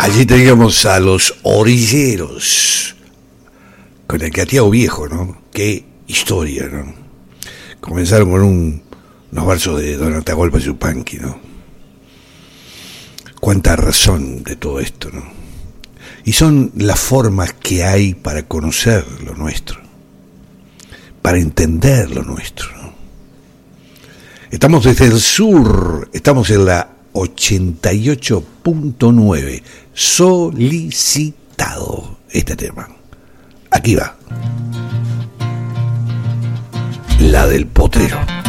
Allí teníamos a los Orilleros, con el Cateado Viejo, ¿no? Qué historia, ¿no? Comenzaron con unos versos de Don Atahualpa Yupanqui, ¿no? Cuánta razón de todo esto, ¿no? Y son las formas que hay para conocer lo nuestro, para entender lo nuestro, ¿no? Estamos desde el sur, estamos en la 88.9, solicitado este tema. Aquí va. La del potrero.